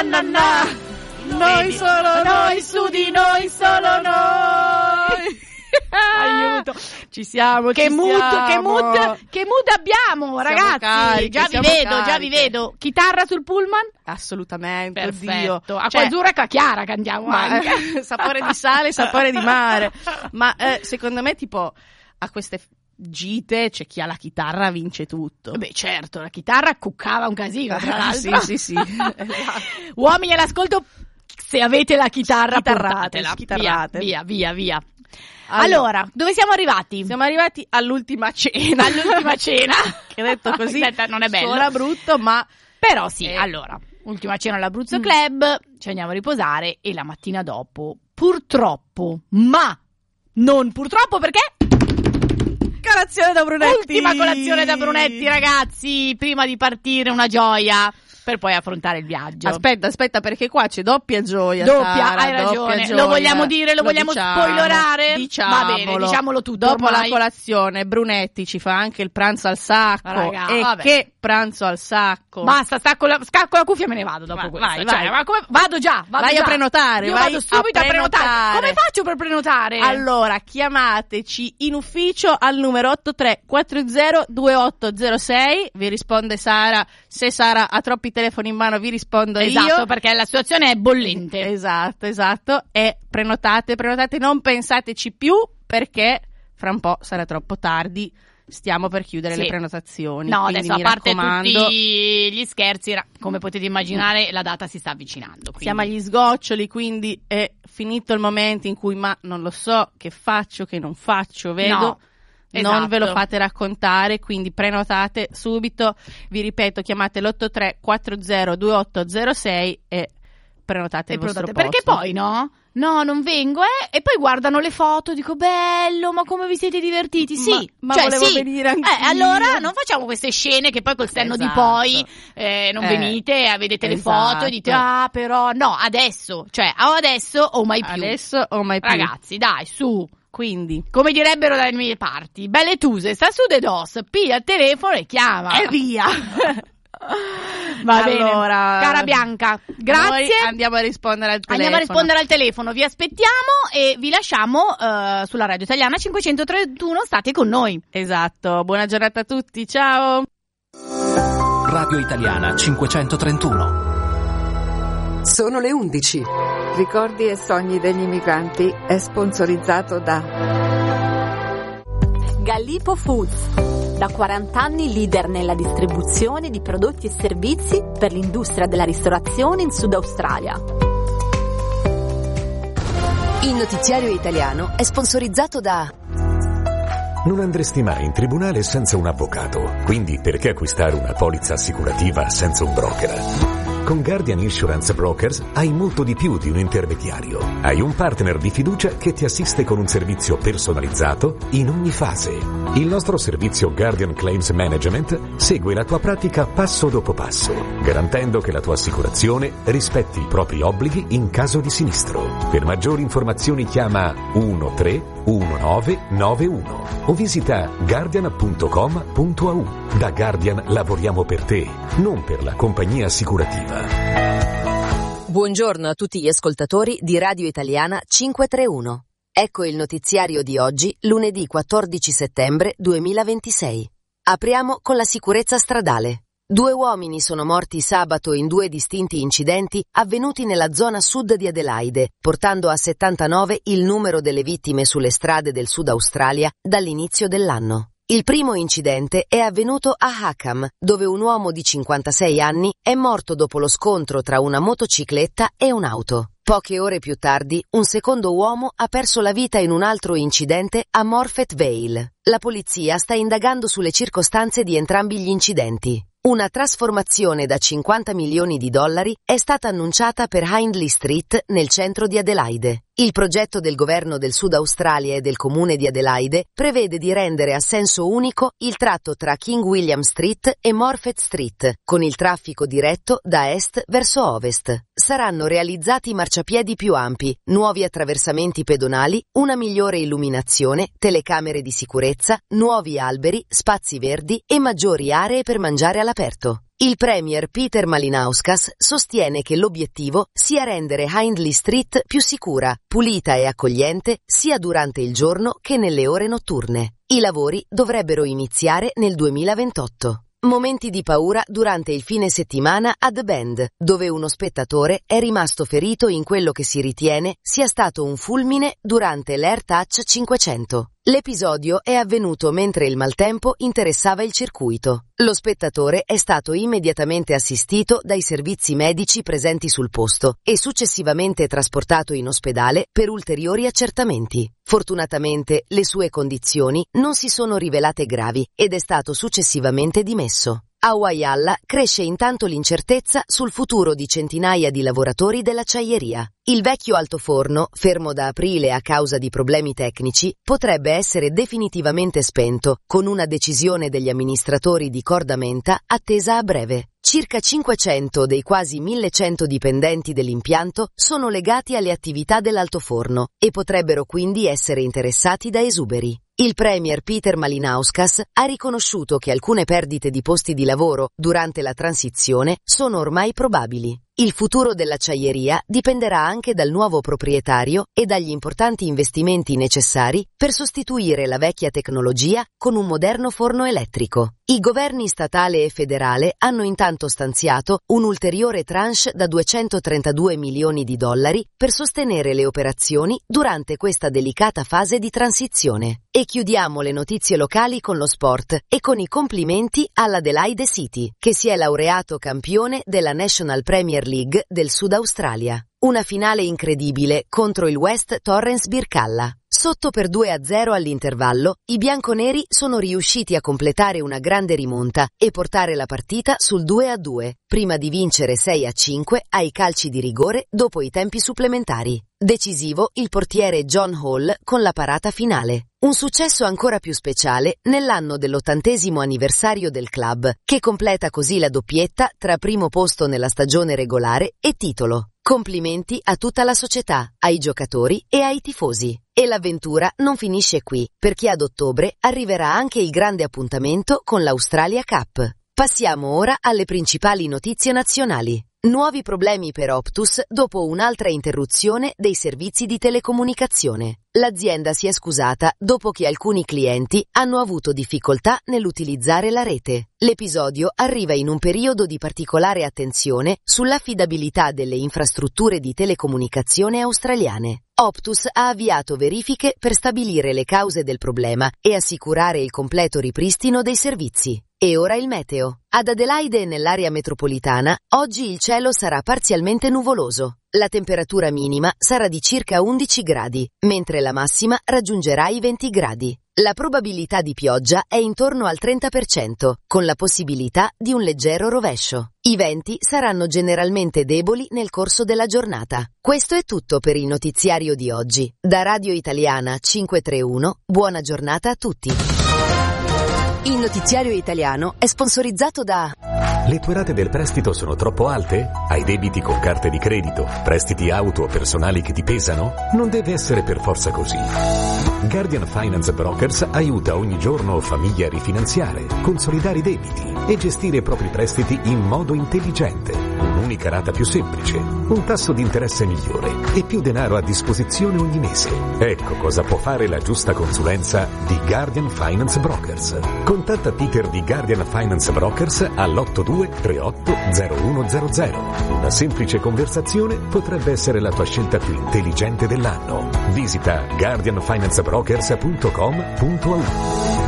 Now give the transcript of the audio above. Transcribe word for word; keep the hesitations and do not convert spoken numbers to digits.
na na. Noi solo noi, su di noi solo noi. Aiuto, ci siamo, che ci mood, siamo. che mood, che mood abbiamo, ragazzi. Cariche, già vi vedo, cariche. già vi vedo. Chitarra sul pullman? Assolutamente, Perfetto. oddio. Acqua Cioè, azzurra e acqua chiara cantiamo ma, anche. sapore di sale, sapore di mare. Ma eh, secondo me, tipo, a queste gite c'è chi ha la chitarra vince tutto. Beh, certo, la chitarra cuccava un casino, tra l'altro. Sì, sì, sì. Uomini all'ascolto, se avete la chitarra, Schitarrate, portatela. schitarrate. Via, via, via, via. Allora, Allora, dove siamo arrivati? siamo arrivati all'ultima cena. All'ultima cena. Che detto così Aspetta, non è bello. suona brutto, ma Però sì, Eh. allora, ultima cena all'Abruzzo Mm. Club, ci andiamo a riposare e la mattina dopo, purtroppo, ma non purtroppo perché... colazione da Brunetti. Ultima colazione da Brunetti, ragazzi, prima di partire una gioia per poi affrontare il viaggio. Aspetta, aspetta, perché qua c'è doppia gioia. Doppia, Sara, hai doppia ragione. gioia. Lo vogliamo dire, lo vogliamo diciamo, spoilerare? Diciamolo. Va bene, diciamolo tutto. Dopo ormai. la colazione, Brunetti ci fa anche il pranzo al sacco. Raga, e vabbè. che pranzo al sacco! Basta, stacco la, scacco la cuffia e me ne vado dopo Va- questo. vai, Cioè, vai. ma come, vado già, vado Vai già. a prenotare, Io vai vado subito a a prenotare. prenotare. Come faccio per prenotare? Allora, chiamateci in ufficio al numero otto tre quattro zero due otto zero sei. Vi risponde Sara. Se Sara ha troppi telefoni in mano, vi rispondo Esatto, io. perché la situazione è bollente. Esatto, esatto. E prenotate, prenotate, non pensateci più perché fra un po' sarà troppo tardi. Stiamo per chiudere Sì. le prenotazioni. No, quindi adesso a mi parte raccomando, tutti gli scherzi, ra- come potete immaginare, la data si sta avvicinando. Quindi. siamo agli sgoccioli, quindi è finito il momento in cui ma non lo so che faccio, che non faccio, vedo. No. Non Esatto. ve lo fate raccontare, quindi prenotate subito. Vi ripeto, chiamate l'otto tre quattro zero due otto zero sei e prenotate E il vostro prenotate. Perché posto. poi no? No, non vengo, eh? E poi guardano le foto, dico bello, ma come vi siete divertiti? Sì, Ma- ma cioè, volevo sì. venire anch'io. Eh, allora non facciamo queste scene che poi col senno di Esatto. poi eh, non Eh, venite, eh, vedete le esatto. foto e dite ah però no, adesso, cioè o adesso o mai più. Adesso o mai più. Ragazzi, dai, su. Quindi, Come direbbero dalle mie parti, belle tuse, sta su de dos, piglia il telefono e chiama. e via. Va bene. Allora, Cara Bianca, grazie. Noi andiamo a rispondere al telefono. Andiamo a rispondere al telefono, vi aspettiamo e vi lasciamo eh, sulla radio italiana cinquecentotrentuno, state con noi. Esatto, buona giornata a tutti, ciao. Radio Italiana cinquecentotrentuno. Sono le undici. Ricordi e sogni degli migranti è sponsorizzato da Gallipo Foods, da quaranta anni leader nella distribuzione di prodotti e servizi per l'industria della ristorazione in Sud Australia. Il notiziario italiano è sponsorizzato da... Non andresti mai in tribunale senza un avvocato, quindi perché acquistare una polizza assicurativa senza un broker? Con Guardian Insurance Brokers hai molto di più di un intermediario. Hai un partner di fiducia che ti assiste con un servizio personalizzato in ogni fase. Il nostro servizio Guardian Claims Management segue la tua pratica passo dopo passo, garantendo che la tua assicurazione rispetti i propri obblighi in caso di sinistro. Per maggiori informazioni chiama uno tre uno nove nove uno o visita guardian punto com punto a u. Da Guardian lavoriamo per te, non per la compagnia assicurativa. Buongiorno a tutti gli ascoltatori di Radio Italiana cinquecentotrentuno. Ecco il notiziario di oggi, lunedì quattordici settembre duemilaventisei. Apriamo con la sicurezza stradale. Due uomini sono morti sabato in due distinti incidenti avvenuti nella zona sud di Adelaide, portando a settantanove il numero delle vittime sulle strade del Sud Australia dall'inizio dell'anno. Il primo incidente è avvenuto a Hackham, dove un uomo di cinquantasei anni è morto dopo lo scontro tra una motocicletta e un'auto. Poche ore più tardi, un secondo uomo ha perso la vita in un altro incidente a Morphett Vale. La polizia sta indagando sulle circostanze di entrambi gli incidenti. Una trasformazione da cinquanta milioni di dollari è stata annunciata per Hindley Street nel centro di Adelaide. Il progetto del governo del Sud Australia e del comune di Adelaide prevede di rendere a senso unico il tratto tra King William Street e Morphett Street, con il traffico diretto da est verso ovest. saranno realizzati marciapiedi più ampi, nuovi attraversamenti pedonali, una migliore illuminazione, telecamere di sicurezza, nuovi alberi, spazi verdi e maggiori aree per mangiare all'aperto. Il premier Peter Malinauskas sostiene che l'obiettivo sia rendere Hindley Street più sicura, pulita e accogliente sia durante il giorno che nelle ore notturne. I lavori dovrebbero iniziare nel duemilaventotto. Momenti di paura durante il fine settimana a The Bend, dove uno spettatore è rimasto ferito in quello che si ritiene sia stato un fulmine durante l'AirTouch cinquecento. L'episodio è avvenuto mentre il maltempo interessava il circuito. Lo spettatore è stato immediatamente assistito dai servizi medici presenti sul posto e successivamente trasportato in ospedale per ulteriori accertamenti. Fortunatamente le sue condizioni non si sono rivelate gravi ed è stato successivamente dimesso. A Whyalla cresce intanto l'incertezza sul futuro di centinaia di lavoratori dell'acciaieria. Il vecchio altoforno, fermo da aprile a causa di problemi tecnici, potrebbe essere definitivamente spento, con una decisione degli amministratori di Cordamenta attesa a breve. Circa cinquecento dei quasi millecento dipendenti dell'impianto sono legati alle attività dell'altoforno e potrebbero quindi essere interessati da esuberi. Il premier Peter Malinauskas ha riconosciuto che alcune perdite di posti di lavoro durante la transizione sono ormai probabili. Il futuro dell'acciaieria dipenderà anche dal nuovo proprietario e dagli importanti investimenti necessari per sostituire la vecchia tecnologia con un moderno forno elettrico. I governi statale e federale hanno intanto stanziato un ulteriore tranche da duecentotrentadue milioni di dollari per sostenere le operazioni durante questa delicata fase di transizione. E chiudiamo le notizie locali con lo sport e con i complimenti all'Adelaide City, che si è laureato campione della National Premier League del Sud Australia. Una finale incredibile contro il West Torrens Birkalla. Sotto per due a zero all'intervallo, i bianconeri sono riusciti a completare una grande rimonta e portare la partita sul due a due, prima di vincere sei a cinque ai calci di rigore dopo i tempi supplementari. Decisivo il portiere John Hall con la parata finale. Un successo ancora più speciale nell'anno dell'ottantesimo anniversario del club, che completa così la doppietta tra primo posto nella stagione regolare e titolo. Complimenti a tutta la società, ai giocatori e ai tifosi. E l'avventura non finisce qui, perché ad ottobre arriverà anche il grande appuntamento con l'Australia Cup. Passiamo ora alle principali notizie nazionali. Nuovi problemi per Optus dopo un'altra interruzione dei servizi di telecomunicazione. L'azienda si è scusata dopo che alcuni clienti hanno avuto difficoltà nell'utilizzare la rete. L'episodio arriva in un periodo di particolare attenzione sull'affidabilità delle infrastrutture di telecomunicazione australiane. Optus ha avviato verifiche per stabilire le cause del problema e assicurare il completo ripristino dei servizi. E ora il meteo. Ad Adelaide e nell'area metropolitana, oggi il cielo sarà parzialmente nuvoloso. La temperatura minima sarà di circa undici gradi, mentre la massima raggiungerà i venti gradi. La probabilità di pioggia è intorno al trenta per cento, con la possibilità di un leggero rovescio. I venti saranno generalmente deboli nel corso della giornata. Questo è tutto per il notiziario di oggi. Da Radio Italiana cinquecentotrentuno, buona giornata a tutti. Il notiziario italiano è sponsorizzato da... Le tue rate del prestito sono troppo alte? Hai debiti con carte di credito? Prestiti auto o personali che ti pesano? Non deve essere per forza così. Guardian Finance Brokers aiuta ogni giorno famiglie a rifinanziare, consolidare i debiti e gestire i propri prestiti in modo intelligente. Un'unica rata più semplice, un tasso di interesse migliore e più denaro a disposizione ogni mese. Ecco cosa può fare la giusta consulenza di Guardian Finance Brokers. Contatta Peter di Guardian Finance Brokers all'otto due tre otto zero uno zero zero. Una semplice conversazione potrebbe essere la tua scelta più intelligente dell'anno. Visita guardian finance brokers punto com punto a u.